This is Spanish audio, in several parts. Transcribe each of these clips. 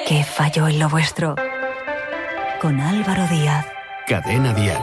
¿Qué falló en lo vuestro? Con Álvaro Díaz. Cadena Dial.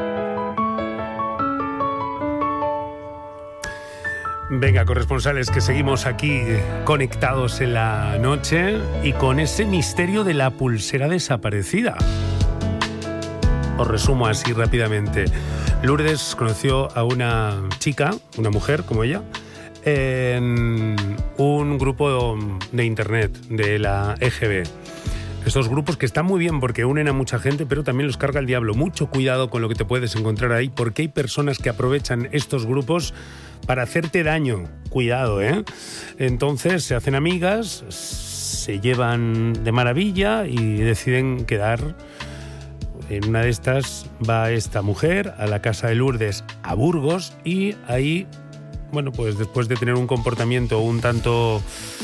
Venga, corresponsales, que seguimos aquí conectados en la noche y con ese misterio de la pulsera desaparecida. Os resumo así rápidamente. Lourdes conoció a una chica, una mujer como ella, en un grupo de internet de la EGB. Estos grupos que están muy bien porque unen a mucha gente, pero también los carga el diablo. Mucho cuidado con lo que te puedes encontrar ahí, porque hay personas que aprovechan estos grupos para hacerte daño. Cuidado, ¿eh? Entonces se hacen amigas, se llevan de maravilla y deciden quedar. En una de estas va esta mujer a la casa de Lourdes a Burgos y ahí, bueno, pues después de tener un comportamiento un tanto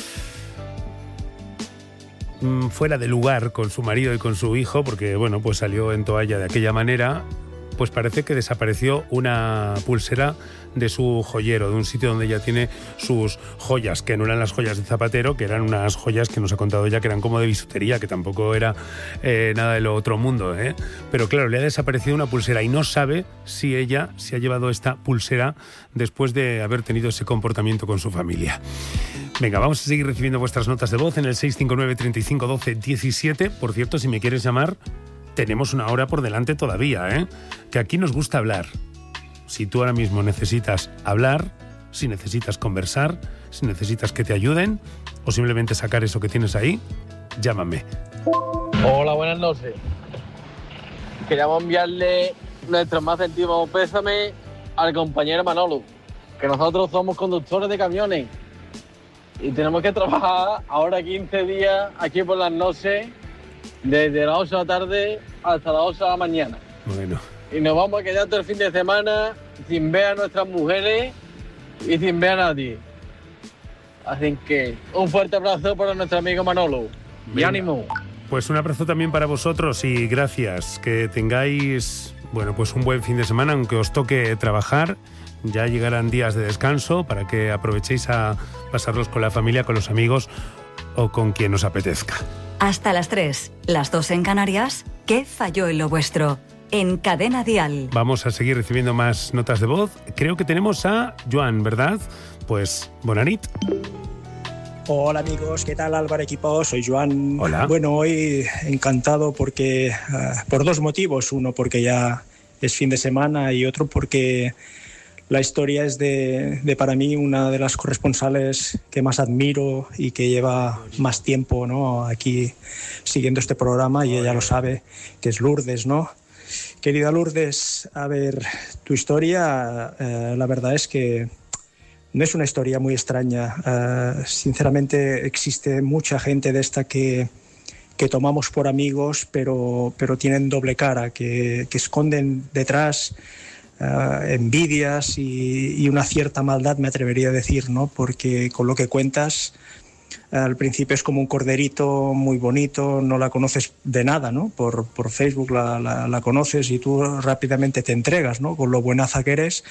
fuera de lugar con su marido y con su hijo, porque bueno, pues salió en toalla de aquella manera, pues parece que desapareció una pulsera de su joyero, de un sitio donde ella tiene sus joyas, que no eran las joyas de zapatero, que eran unas joyas que nos ha contado ella que eran como de bisutería, que tampoco era nada de lo otro mundo, ¿eh? Pero claro, le ha desaparecido una pulsera y no sabe si ella se ha llevado esta pulsera después de haber tenido ese comportamiento con su familia. Venga, vamos a seguir recibiendo vuestras notas de voz en el 659 35 12 17. Por cierto, si me quieres llamar, tenemos una hora por delante todavía, ¿eh? Que aquí nos gusta hablar. Si tú ahora mismo necesitas hablar, si necesitas conversar, si necesitas que te ayuden o simplemente sacar eso que tienes ahí, llámame. Hola, buenas noches. Queríamos enviarle nuestro más sentido pésame al compañero Manolo, que nosotros somos conductores de camiones y tenemos que trabajar ahora 15 días aquí por las noches, desde las 8 de la tarde hasta las 8 de la mañana. Bueno. Y nos vamos a quedar todo el fin de semana sin ver a nuestras mujeres y sin ver a nadie. Así que un fuerte abrazo para nuestro amigo Manolo. Y ánimo. Pues un abrazo también para vosotros y gracias. Que tengáis, bueno, pues un buen fin de semana, aunque os toque trabajar. Ya llegarán días de descanso para que aprovechéis a pasarlos con la familia, con los amigos o con quien os apetezca. Hasta las 3, las 2 en Canarias. ¿Qué falló en lo vuestro? En Cadena Dial. Vamos a seguir recibiendo más notas de voz. Creo que tenemos a Joan, ¿verdad? Pues, bona nit. Hola amigos, ¿qué tal Álvaro equipo? Soy Joan. Hola. Bueno, hoy encantado porque por dos motivos. Uno porque ya es fin de semana y otro porque la historia es de para mí una de las corresponsales que más admiro y que lleva más tiempo, ¿no?, aquí siguiendo este programa, y ella lo sabe, que es Lourdes, ¿no? Querida Lourdes, a ver, tu historia, la verdad es que no es una historia muy extraña. Sinceramente, existe mucha gente de esta que tomamos por amigos, pero tienen doble cara, que esconden detrás envidias y una cierta maldad, me atrevería a decir, ¿no? Porque con lo que cuentas, al principio es como un corderito muy bonito, no la conoces de nada, ¿no? Por Facebook la conoces y tú rápidamente te entregas, ¿no?, con lo buenaza que eres.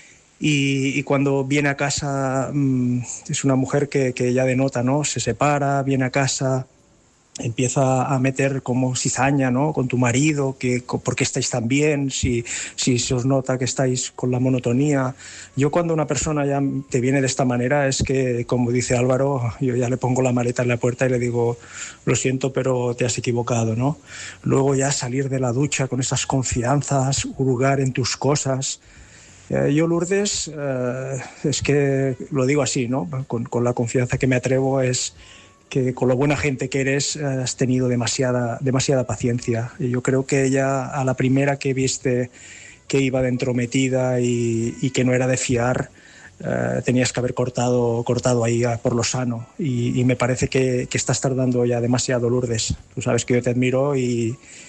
Y cuando viene a casa, es una mujer que ya denota, ¿no? Se separa, viene a casa, empieza a meter como cizaña, ¿no?, con tu marido, ¿por qué estáis tan bien? Si se os nota que estáis con la monotonía. Yo, cuando una persona ya te viene de esta manera, es que, como dice Álvaro, yo ya le pongo la maleta en la puerta y le digo, lo siento, pero te has equivocado, ¿no? Luego ya salir de la ducha con esas confianzas, hurgar en tus cosas. Yo, Lourdes, es que lo digo así, ¿no?, con la confianza que me atrevo, es que con lo buena gente que eres has tenido demasiada paciencia. Y yo creo que ella, a la primera que viste que iba de entrometida y que no era de fiar, tenías que haber cortado ahí por lo sano. Y me parece que estás tardando ya demasiado, Lourdes. Tú sabes que yo te admiro y